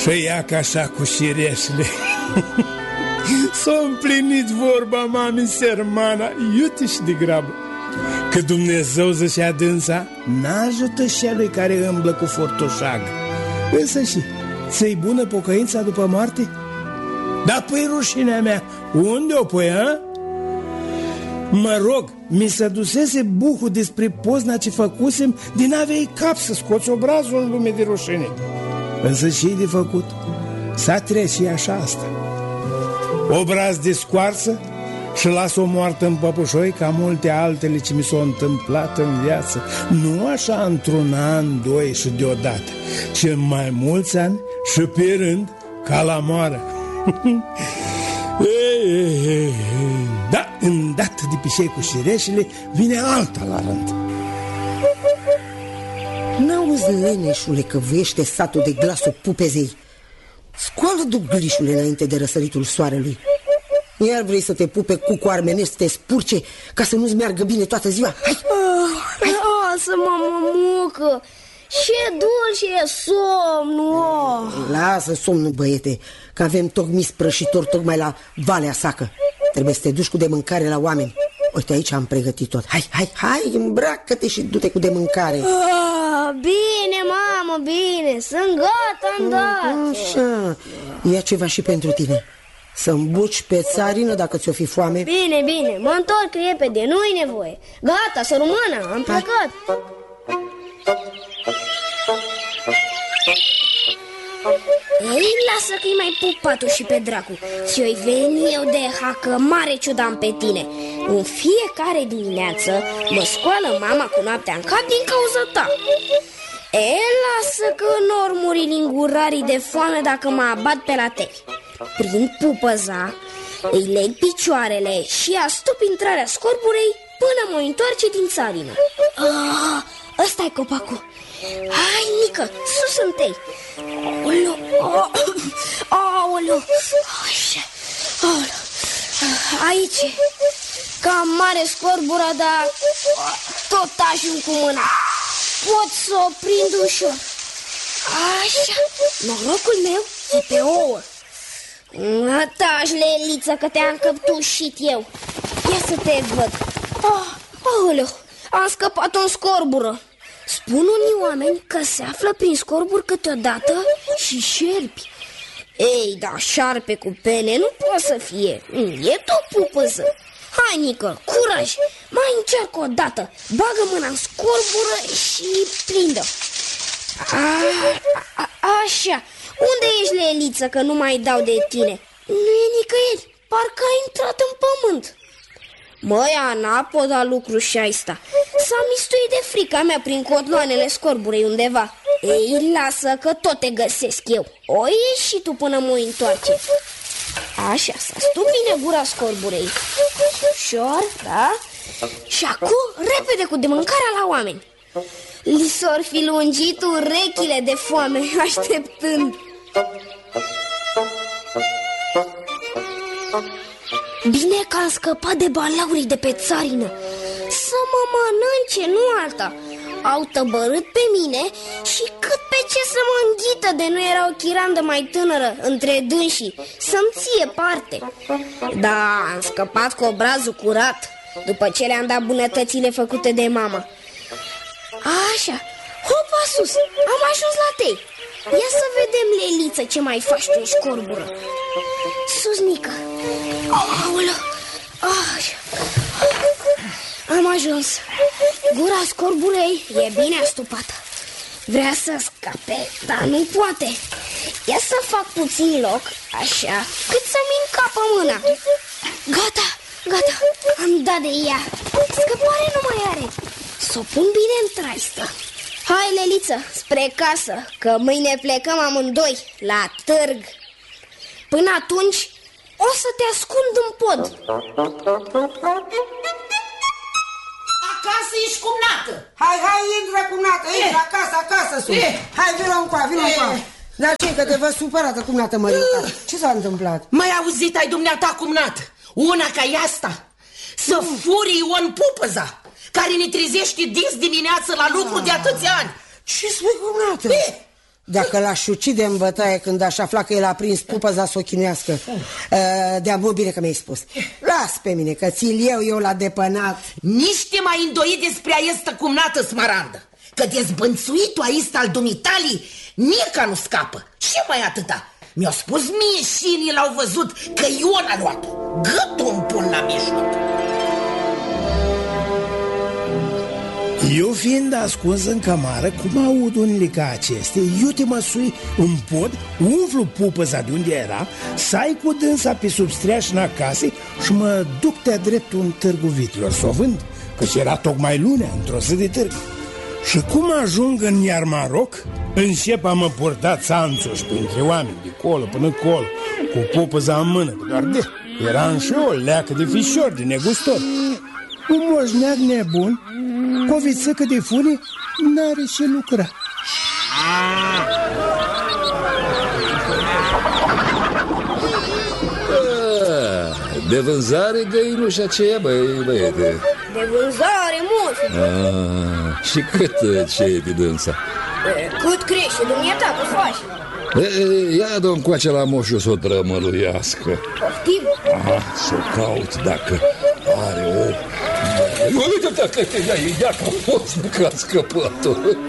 Și ia ca așa cu șireșle. S-a împlinit vorba mami Sermana, iute și de grabă, că Dumnezeu zicea dânsa, n-ajută celui care îmblă cu fortoșag. Însă și, ți-i bună pocăința după moarte? Dar păi rușinea mea, unde o pui, a? Mă rog, mi se dusese buhul despre pozna ce făcusem, din aveai cap să scoți obrazul în lume de rușine. Însă ce-i de făcut? S-a trece și așa asta. Obraz de scoarsă și las o moartă în păpușoi ca multe altele ce mi s-au întâmplat în viață. Nu așa într-un an, doi și deodată, ci în mai mulți ani și pe rând ca la moară. Da, îndată de pișei cu șireșele vine alta la rând. N-auzi, leneșule, că vâiește satul de glasul pupezei? Scoală duglișule înainte de răsăritul soarelui. Iar vrei să te pupe cu armenești, să te spurce ca să nu-ți meargă bine toată ziua? Hai! Lasă-mă, mămucă! Ce dulce e somnul! Lasă somnul, băiete, că avem tocmai sprășitor tocmai la Valea Sacă. Trebuie să te duci cu de mâncare la oameni. Uite, aici am pregătit tot. Hai, îmbracă-te și du-te cu de mâncare. Bine, mamă, bine, sunt gata, îndată. Așa, ia ceva și pentru tine. Să îmbuci pe țarină dacă ți-o fi foame. Bine, mă întorc repede, nu-i nevoie. Gata, să rămână, am plecat. Ei, lasă că-i mai pup patul și pe dracu. Și-o-i veni eu de hacă mare ciudam pe tine. În fiecare dimineață mă scoală mama cu noaptea în cap din cauza ta. Lasă că n-or muri lingurarii de foame dacă mă abat pe la teli. Prind pupăza, îi leg picioarele și astup intrarea scorburei până mă întoarce din țarină. Ăsta-i copacul. Hai, mică, sus întâi. Aoleu, așa, aici. Cam mare scorbura, dar tot ajung cu mâna. Pot să o prind ușor. Așa, norocul meu e pe ouă. Taci, Leliță, că te-am căptușit eu. Ia să te văd. Aoleu, am scăpat în scorbură. Spun unii oameni că se află prin scorburi câteodată și șerpi. Ei, da, șarpe cu pene nu poate să fie. E tot pupăză. Hai, Nică, curaj, mai încearcă o dată. Bagă mâna în scorbură și prindă. Așa. Unde ești, Leliță, că nu mai dau de tine? Nu e nicăieri, parcă a intrat în pământ. Măi, Ana, pot da lucru și aista. S-a mistuit de frica mea prin cotloanele scorburei undeva. Ei, lasă că tot te găsesc eu. O ieși și tu până mă întoarce. Așa, s-a stup bine gura scorburei. Ușor, da? Și acum, repede cu de mâncarea la oameni. Li s-or fi lungit urechile de foame, așteptând. Bine că am scăpat de balaurii de pe țarină. Să mă mănânce, nu alta. Au tăbărât pe mine și cât pe ce să mă înghită de nu era o chirandă mai tânără între dânsii să-mi ție parte. Da, am scăpat cu obrazul curat după ce le-am dat bunătățile făcute de mama. Așa, hopa sus, am ajuns la tei. Ia să vedem, Leliță, ce mai faci tu în scorbură. Sus, Nică. Aoleu. Așa. Am ajuns. Gura scorburei e bine astupată. Vrea să scape, dar nu poate. Ia să fac puțin loc, așa, cât să-mi încapă mâna. Gata, am dat de ea. Scăpare nu mai are. S-o pun bine în traistă. Hai, Leliță, spre casă, că mâine plecăm amândoi la târg. Până atunci o să te ascund în pod. Acasă ești cumnată. Hai, intră cumnată, intră, acasă sunt. Hai, vină încoa. Dar ce, că te văd supărată, cumnată Mărica? Ce s-a întâmplat? Mai auzit ai dumneata, cumnată? Una ca e asta, să furii o pupăza care ne trezește dis dimineață la lucru de atâția ani. Ce spui, cumnată? Dacă l-aș ucide în bătaie când aș afla că el a prins pupăza să o chinuiască. De-a mult bine că mi-ai spus. Las pe mine, că ți-l eu la depănat. Nici te mai îndoi despre aestă cumnată, Smarandă, că dezbânțuitul aist al dumitalii nica nu scapă. Și mai atâta. Mi-au spus mie și l-au văzut că Ion a luat-o. Gâtul îmi pun la mijloc. Eu fiind ascuns în cămară, cum aud unele ca acestea, eu te măsui în pod, umflu pupăza de unde era, sai cu dânsa pe sub streașina casei și mă duc de-a dreptul în târgul vitilor să o vând, căci era tocmai lunea, într-o zi de târg. Și cum ajung în Iarmaroc, încep a mă purta țanțuși printre oameni de colo până colo, cu pupăza în mână, că doar de era și o leacă de fișor, de negustor. Un moșneag nebun, cu o vițăcă de fune, n-are ce lucra. De vânzare găinușa aceea, băiete? De vânzare, moșu. Și cât ce de dânsa? Cât crește, dumneata, că faci? Ia dă-mi coace la moșu să o trămăluiască. Poftim? Să o caut dacă are o... Uite, ia că a fost că a scăpat-o.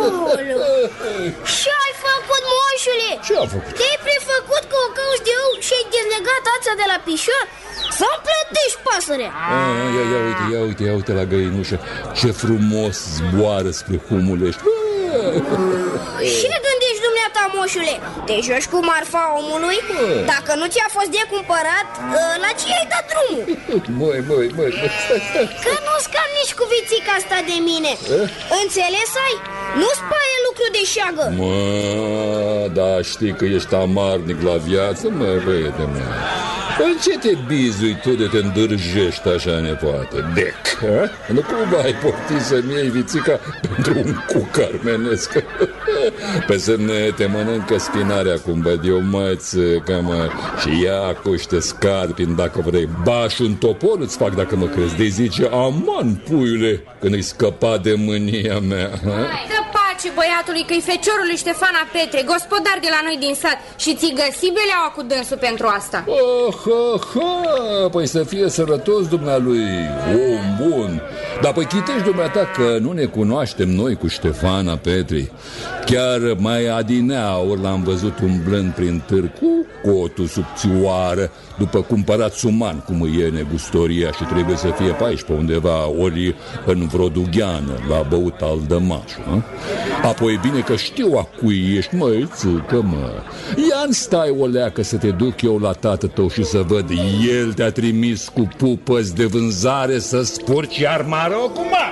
Ce-ai făcut, moșule? Ce-a făcut? Te-ai prefăcut că o cauți de eu și-ai dezlegat ața de la pișor? Să-mi plătești, pasărea. Ia uite la găinușă. Ce frumos zboară spre Humulești. Ce gândești, dumneata, moșule? Te joci cu marfa omului? Dacă nu ți-a fost de cumpărat, la ce ai dat drumul? Măi, stai. Că nu-ți cam nici cu vițica asta de mine. Înțeles ai? Nu-ți paie lucru de șeagă. Da, știi că ești amarnic la viață, băiete mea. În ce te bizui tu de te îndârjești așa, nepoate? Dec, ha? Nu cumva ai poftit să-mi iei vițica pentru un cuc armenesc? Pe semne te mănâncă spinarea, cum văd eu, mățică, mă. Și ia cuște scarpin dacă vrei. Bași un topor îți fac dacă mă crezi. De zice, aman, puiule, când îi scăpa de mânia mea. Dă pace băiatului că-i feciorul Ștefana Petre, gospodar de la noi din sat. Și ți-i găsi beleaua cu dânsul pentru asta. Păi să fie sărătos dumnealui, om bun. Dar păi chitești dumneata că nu ne cunoaștem noi cu Ștefana Petri. Chiar mai adineauri l-am văzut umblând prin târg cu cotul subțioară, după cumpărat suman, cum e negustoria, și trebuie să fie pe aici, pe undeva, ori în vreo dugheană, la băut al dămașul. Apoi bine că știu a cui ești, măițucă, mă. Ia-n stai o leacă să te duc eu la tată tău și să văd, el te-a trimis cu pupăzi de vânzare să spurci Iarmarocul, mă!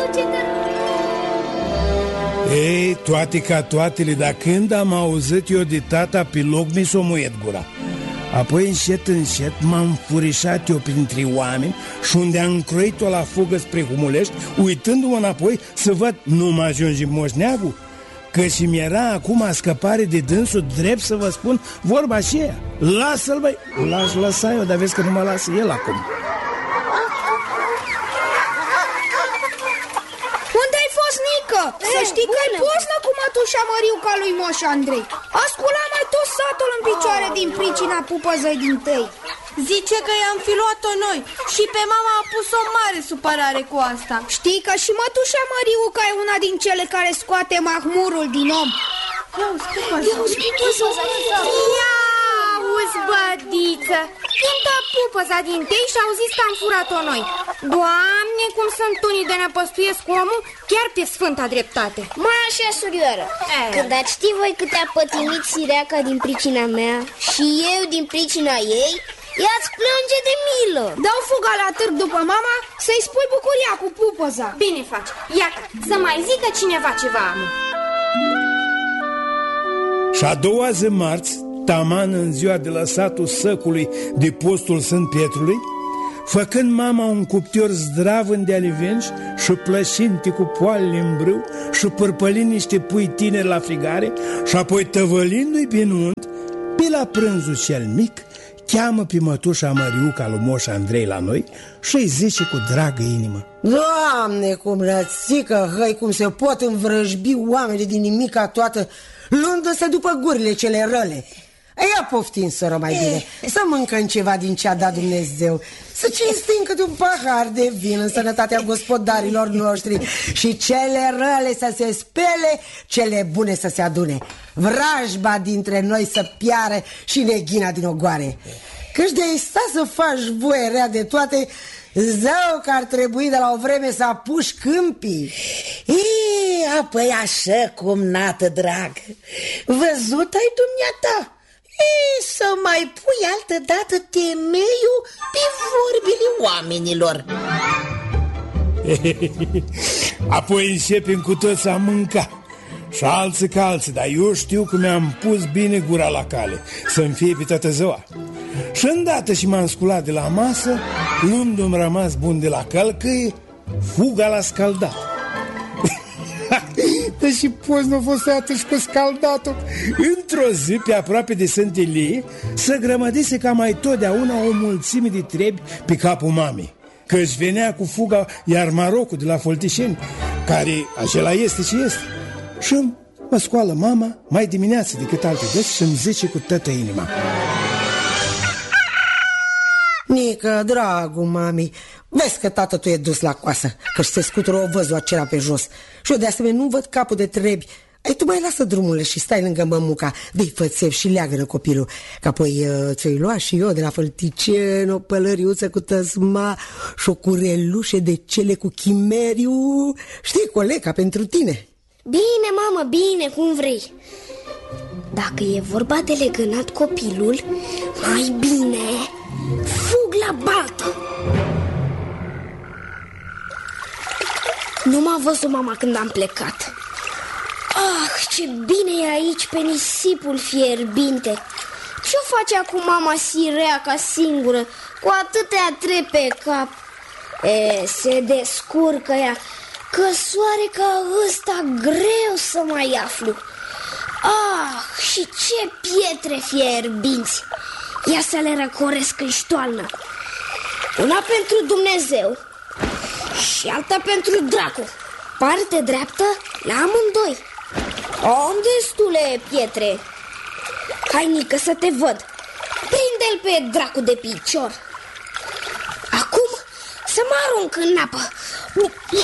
Ei, toate ca toatele, dar când am auzit eu de tata pe loc, mi s-o muiet gura. Apoi încet m-am furișat eu printre oameni și unde am croit-o la fugă spre Humulești, uitându-mă înapoi să văd, nu mă ajunge moșneagul, că și mi-era acum scăpare de dânsul, drept să vă spun vorba aceea. Lasă-l, băi! L-aș lăsa eu, dar vezi că nu mă lasă el acum. Să știi că ai poznă cu mătușa Măriuca lui Moș Andrei. A sculat mai tot satul în picioare din pricina pupăzăi din tăi. Zice că i-am fi luat-o noi și pe mama a pus o mare supărare cu asta. Știi că și mătușa Măriuca e una din cele care scoate mahmurul din om. Ia auzi, bădiță, cântă pupăza din tei și au zis că am furat-o noi. Doamne, cum sunt unii de nepăstuiesc omul, chiar pe sfânta dreptate. Mai așa, surioară, când ați ști voi cât a pătimit sireaca din pricina mea și eu din pricina ei, ea-ți plânge de milă. Dau fuga la târg după mama să-i spui bucuria cu pupăza. Bine faci, iată, să mai zică cineva ceva, amu. Și a doua zi marți, taman în ziua de lăsatul săcului de postul Sfânt Pietrului, făcând mama un cuptor zdravân de alivenci și plășinte cu poalele în brâu și pârpălind niște pui tineri la frigare și apoi tăvălindu-i pe nunt, pe la prânzul cel mic, cheamă pe mătușa Măriuca lui Moș Andrei la noi și îi zice cu dragă inimă: Doamne, cum rățică, hăi, cum se pot învrăjbi oamenii din nimica toată luându-se după gurile cele răle. Ia poftim, soră, mai bine, să mâncăm ceva din ce a dat Dumnezeu, să cinstim câte un pahar de vin în sănătatea gospodarilor noștri și cele răle să se spele, cele bune să se adune, vrajba dintre noi să piară și neghina din ogoare. Căci de-ai sta să faci voie rea de toate, zău că ar trebui de la o vreme să apuci câmpii. Apoi așa cum, nată drag, văzut ai dumneata? Să mai pui altă dată temeiul pe vorbile oamenilor. Apoi începem cu toți a mânca, și alții ca alții, dar eu știu că mi-am pus bine gura la cale, să-mi fie pe toată ziua. Și îndată și m-am sculat de la masă, luându-mi rămas bun de la călcăie, fuga la scaldat. Deși poți nu a fost atunci cu scaldatul. Într-o zi, pe aproape de Sântelie, să grămădise ca mai totdeauna o mulțime de trebi pe capul mamei, că își venea cu fuga iar Marocul de la Foltișeni, care acela este ce este. Și mă scoală mama mai dimineață decât alte dăți și îmi zice cu toată inima: Nică, dragul mami, vezi că tată tu e dus la coasă, că-și se scutură o văzul acela pe jos. Și eu de asemenea nu văd capul de trebi. Ai, tu mai lasă drumurile și stai lângă mămuca, dă-i fățev și leagă-nă copilul, că apoi ți-o-i lua și eu de la Fălticen o pălăriuță cu tăsma și o curelușe de cele cu chimeriu. Știi, coleca pentru tine. Bine, mamă, bine, cum vrei. Dacă e vorba de legănat copilul, mai bine fug la baltă. Nu m-a văzut mama când am plecat. Ah, ce bine e aici pe nisipul fierbinte. Ce-o face acum mama sireaca singură, cu atâtea trepe pe cap? Se descurcă ea, că soare ca ăsta greu să mai aflu. Ah, și ce pietre fierbinți! Ia să le răcoresc în ștoalnă. Una pentru Dumnezeu și alta pentru dracu. Parte dreaptă la amândoi. Am destule pietre. Hai, Nică, să te văd. Prinde-l pe dracu de picior. Acum să mă arunc în apă.